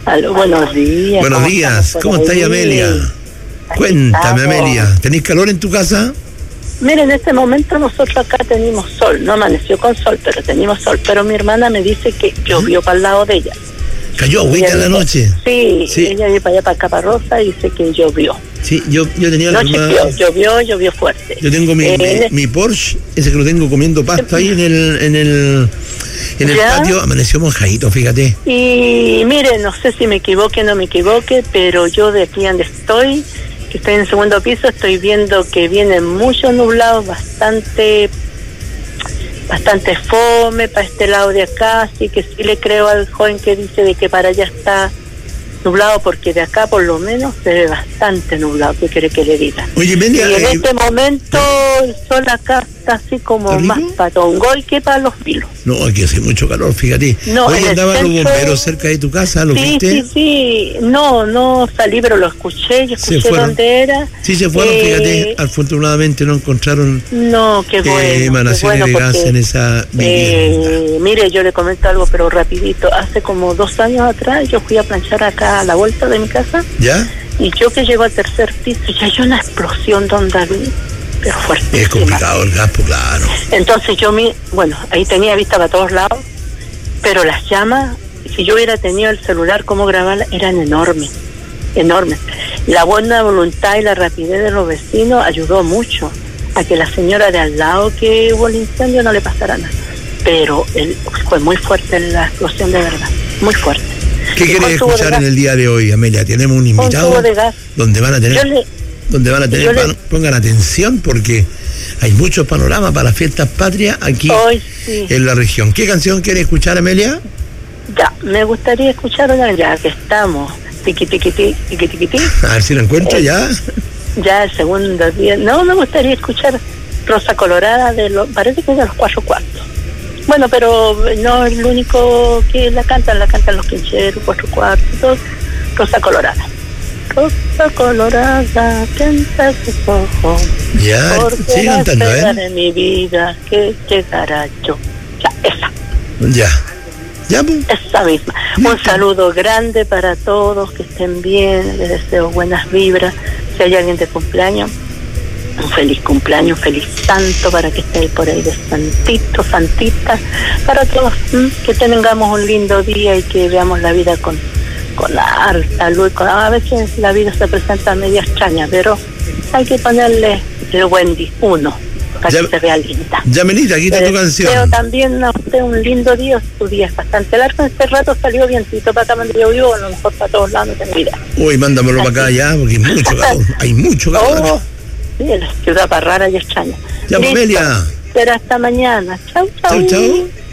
Aló, buenos días. Buenos días, ¿cómo estás, Amelia? Cuéntame, Amelia, ¿tenés calor en tu casa? Mira, en este momento nosotros acá tenemos sol, no amaneció con sol, pero tenemos sol. Pero mi hermana me dice que llovió para el lado de ella. ¿Cayó agüita en la noche? Sí, ella iba para allá, para Caparrosa, y dice que llovió. Sí, yo tenía la llovió fuerte. Yo tengo mi Porsche, ese que lo tengo comiendo pasto ahí en el patio, amaneció mojadito, fíjate. Y mire, no sé si me equivoque o no me equivoque, pero yo de aquí donde estoy, que estoy en el segundo piso, estoy viendo que viene mucho nublado, bastante fome para este lado de acá, así que sí le creo al joven que dice de que para allá está nublado, porque de acá por lo menos se ve bastante nublado. ¿Qué quiere que le diga? Oye, Melia, y en este momento el sol acá está así como más para Tongoy que para Los Vilos. No, aquí hace mucho calor, fíjate. No, hoy andaban los bomberos cerca de tu casa, ¿lo viste? Sí, no salí, pero lo escuché, yo escuché dónde era. Sí, se fueron, fíjate, afortunadamente no encontraron emanaciones de gas en esa vivienda. Mire, yo le comento algo, pero rapidito. Hace como 2 años atrás yo fui a planchar acá a la vuelta de mi casa. ¿Ya? Y yo que llego al tercer piso, ya hay una explosión donde vi, pero fuertísima. Es complicado el gas, pues, claro. Entonces ahí tenía vista para todos lados, pero las llamas, si yo hubiera tenido el celular, cómo grabarlas, eran enormes. La buena voluntad y la rapidez de los vecinos ayudó mucho a que la señora de al lado que hubo el incendio no le pasara nada. Pero fue muy fuerte la explosión, de verdad, muy fuerte. ¿Qué querés escuchar en el día de hoy, Amelia? Tenemos un invitado donde van a tener, pongan atención, porque hay muchos panoramas para las fiestas patrias aquí en la región. ¿Qué canción quiere escuchar, Amelia? Ya, me gustaría escuchar una, ya que estamos, tiqui. A ver si la encuentro ya. Ya el segundo día. No, me gustaría escuchar Rosa Colorada, parece que es de los 4 cuartos. Bueno, pero no es el único que la cantan los Quincheros, 4 cuartos, todos. Rosa Colorada, canta sus ojos. Ya, sigue cantando, de mi vida, que llegará yo. Ya, esa. Ya, pues. Esa misma. Un saludo grande para todos, que estén bien, les deseo buenas vibras. Si hay alguien de cumpleaños, un feliz cumpleaños, feliz santo, para que esté por ahí de santito, santita, para todos, que tengamos un lindo día y que veamos la vida con harta luz. A veces la vida se presenta media extraña, pero hay que ponerle el buen día, para que se vea linda. Yamelita, aquí está tu canción. Deseo también a usted un lindo día. Tu día es bastante largo, este rato salió biencito para acá donde yo vivo, a lo mejor para todos lados, no tengo idea. Uy, mándamelo para acá ya, porque hay mucho calor. Sí, la ciudad para rara y extraña. Ya, Amelia. Será hasta mañana. Chau. Chau.